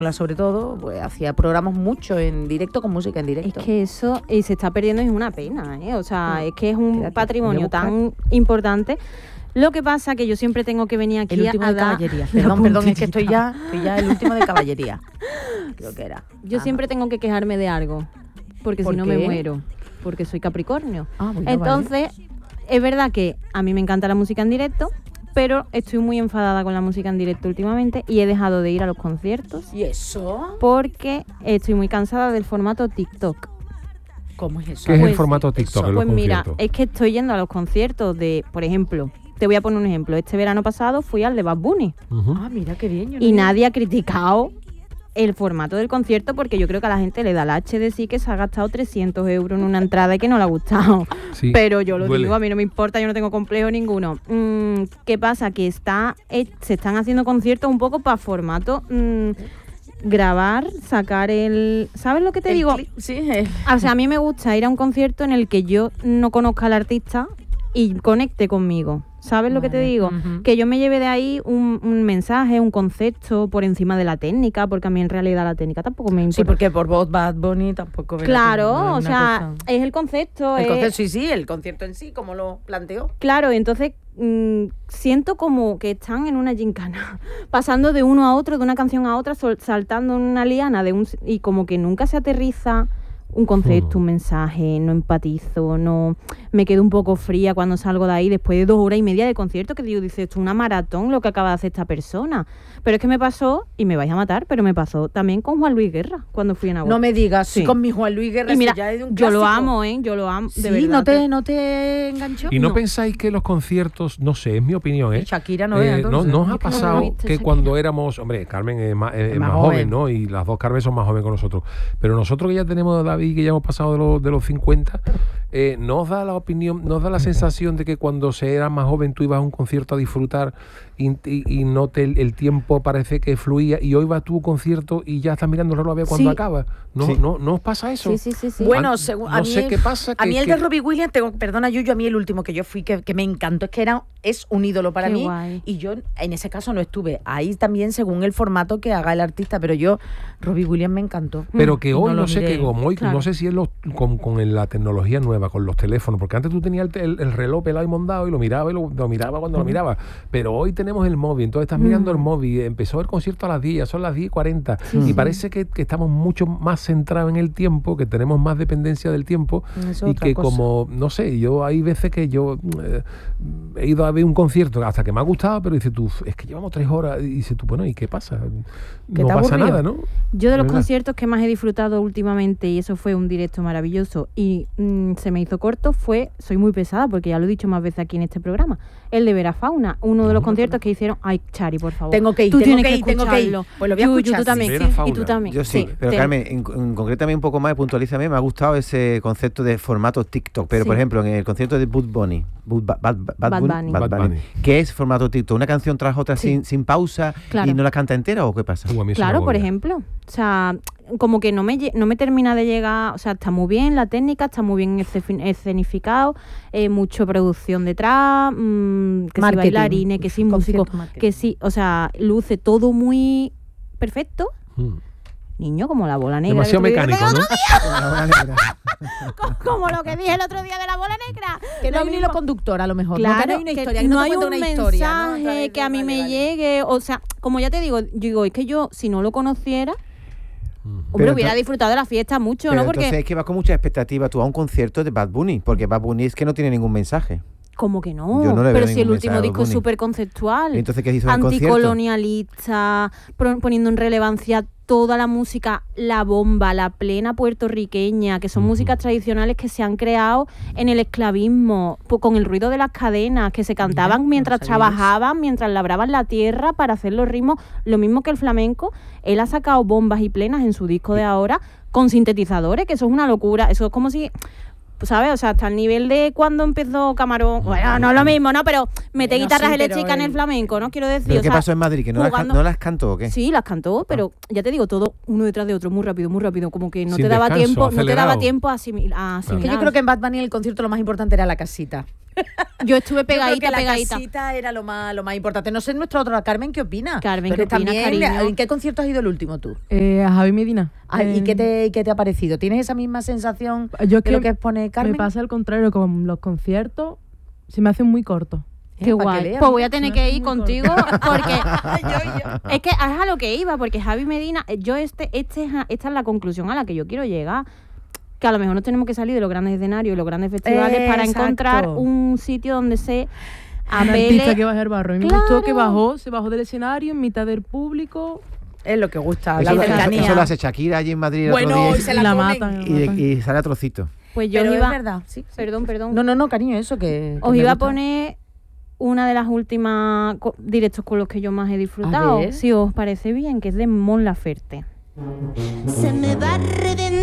sobre todo, pues hacía programas mucho en directo, con música en directo. Es que eso se está perdiendo, es una pena, ¿eh? O sea, es que es un patrimonio tan importante. Lo que pasa que yo siempre tengo que venir aquí el último de caballería. Perdón, es que estoy ya el último de caballería. Creo que era. Yo siempre tengo que quejarme de algo, porque si no me muero, porque soy Capricornio. Entonces, es verdad que a mí me encanta la música en directo, pero estoy muy enfadada con la música en directo últimamente y he dejado de ir a los conciertos. ¿Y eso? Porque estoy muy cansada del formato TikTok. ¿Cómo es eso? ¿Qué es el formato TikTok en los conciertos? Mira, conciertos? es que estoy yendo a los conciertos de, por ejemplo, te voy a poner un ejemplo. Este verano pasado fui al de Bad Bunny. Mira qué bien. Y nadie ha criticado el formato del concierto, porque yo creo que a la gente le da la H de sí que se ha gastado 300 euros en una entrada y que no le ha gustado. Sí, pero yo lo duele. digo, a mí no me importa, yo no tengo complejo ninguno. ¿Qué pasa? Que se están haciendo conciertos un poco para formato grabar, sacar el... ¿Sabes lo que te digo? Sí. O sea, a mí me gusta ir a un concierto en el que yo no conozca al artista y conecte conmigo. ¿Sabes lo que te digo? Que yo me lleve de ahí un mensaje, un concepto por encima de la técnica, porque a mí en realidad la técnica tampoco me importa. Sí, porque por voz Bad Bunny tampoco... Claro, o sea, es el concepto. El concepto, sí, el concierto en sí, como lo planteó. Claro, entonces siento como que están en una gincana, pasando de uno a otro, de una canción a otra, saltando en una liana, y como que nunca se aterriza un concepto, un mensaje, no empatizo, no me quedo un poco fría cuando salgo de ahí después de 2 horas y media de concierto, que digo, dices, esto es una maratón lo que acaba de hacer esta persona. Pero es que me pasó, y me vais a matar, pero me pasó también con Juan Luis Guerra cuando fui a Navarra. No me digas, sí. Con mi Juan Luis Guerra, y mira, ya es de un yo clásico. lo amo, yo lo amo, Sí, de verdad. ¿no te enganchó? ¿Y no pensáis que los conciertos, no sé, es mi opinión, Shakira no vea, entonces. ¿no os ha pasado no viste que Shakira? cuando éramos, hombre, Carmen es más joven, ¿no? Y las dos Carmen son más jóvenes que nosotros. Pero nosotros que ya tenemos David, que ya hemos pasado de los 50, ¿nos da la opinión, nos da la sensación de que cuando se era más joven tú ibas a un concierto a disfrutar y no el tiempo parece que fluía, y hoy vas tú a un concierto y ya estás mirando el reloj a ver cuándo acaba? ¿No os pasa eso? Sí. Bueno, no sé qué pasa. A mí el de Robbie Williams, perdona Yuyu, a mí el último que yo fui, que me encantó, es que es un ídolo para mí. Guay. Y yo en ese caso no estuve. Ahí también según el formato que haga el artista, pero Robbie Williams me encantó. Pero que hoy no no sé miré. qué, como hoy, Claro. no sé si es con la tecnología nueva, con los teléfonos, porque antes tú tenías el reloj pelado y mondado y lo miraba cuando lo miraba, pero hoy tenemos el móvil, entonces estás mirando el móvil, empezó el concierto a las 10, son las 10:40 y parece que estamos mucho más centrados en el tiempo, que tenemos más dependencia del tiempo, y que como, no sé, yo hay veces que yo he ido a ver un concierto hasta que me ha gustado, pero dices tú, es que llevamos 3 horas, y dices tú, bueno, ¿y qué pasa? No pasa nada, ¿no? Yo de los ¿Verdad? conciertos que más he disfrutado últimamente, y eso fue un directo maravilloso y se me hizo corto, soy muy pesada porque ya lo he dicho más veces aquí en este programa, el de Vera Fauna, uno de los conciertos que hicieron. Ay, Chari, por favor, Tengo que ir, tú tengo tienes que ir, tengo que ir. escucharlo. Pues lo voy a escuchar, Tú sí. también, Vera y Fauna. tú también. Yo sí, pero Carmen, concrétame un poco más, puntualízame, me ha gustado ese concepto de formato TikTok, pero por ejemplo, en el concierto de Bad Bunny, Bad Bunny. ¿Qué es formato TikTok? ¿Una canción tras otra sin pausa y no la canta entera o qué pasa? A mí eso Claro, me por agobia. ejemplo. O sea, como que no me termina de llegar. O sea, está muy bien la técnica, está muy bien escenificado, mucha producción detrás, que si bailarines, que si músicos, que sí, o sea, luce todo muy perfecto. Niño, como la bola negra. Demasiado mecánico, ¿no? Como lo que dije el otro día de la bola negra. Que no hay un hilo conductor, a lo mejor. Claro, no, que no hay una historia, que no te hay cuenta un una historia, ¿no? mensaje que a mí me llegue. O sea, como ya te digo, es que yo, si no lo conociera, hombre, hubiera disfrutado de la fiesta mucho, pero ¿no? Porque entonces es que vas con mucha expectativa tú a un concierto de Bad Bunny, porque Bad Bunny es que no tiene ningún mensaje. como que no, Yo no le veo pero si el ningún último mensaje a disco Bad es Bunny. súper conceptual, Entonces, ¿qué hizo en el concierto? anticolonialista, poniendo en relevancia toda la música, la bomba, la plena puertorriqueña, que son músicas tradicionales que se han creado en el esclavismo, con el ruido de las cadenas, que se cantaban mientras trabajaban, mientras labraban la tierra para hacer los ritmos, lo mismo que el flamenco. Él ha sacado bombas y plenas en su disco de ahora con sintetizadores, que eso es una locura, eso es como si... ¿sabes? O sea, hasta el nivel de cuando empezó Camarón. Bueno, no es lo mismo, ¿no? Pero mete guitarras eléctricas en el flamenco, ¿no? Quiero decir. ¿Pero o qué sea, pasó en Madrid? ¿Que no las cantó o qué? Sí, las cantó, pero ya te digo, todo uno detrás de otro, muy rápido, como que no Sin te daba descanso, tiempo, acelerado. no te daba tiempo a asimilar. Que yo creo que en Bad Bunny el concierto lo más importante era la casita. Yo estuve Yo creo pegadita, que la pegadita. casita era lo más importante. No sé nuestra otra Carmen, ¿qué opina? Carmen, Tú ¿qué eres opinas, cariño? ¿En qué concierto has ido el último tú? A Javi Medina. ¿Y qué te ha parecido? ¿Tienes esa misma sensación Yo es de que lo que expone Carmen? me pasa al contrario, con los conciertos se me hacen muy cortos. Qué Pa' que guay. veas, Pues voy mira, a tener me que hace ir muy contigo porque Yo. es que es a lo que iba, porque Javi Medina, esta es la conclusión a la que yo quiero llegar. Que a lo mejor nos tenemos que salir de los grandes escenarios y los grandes festivales para Exacto. encontrar un sitio donde se Un artista que apele. baja el barro. A mí me gustó que se bajó del escenario en mitad del público. Es lo que gusta, Eso, la cercanía. eso lo hace Shakira allí en Madrid el Bueno, otro y día se y la la comen. matan. y sale a trocitos. Pues yo Pero os iba, es verdad, sí. perdón. No, cariño, eso que Os me iba a gusta. poner una de las últimas directos con los que yo más he disfrutado, ver. si os parece bien, que es de Mon Laferte. Se me va a reventar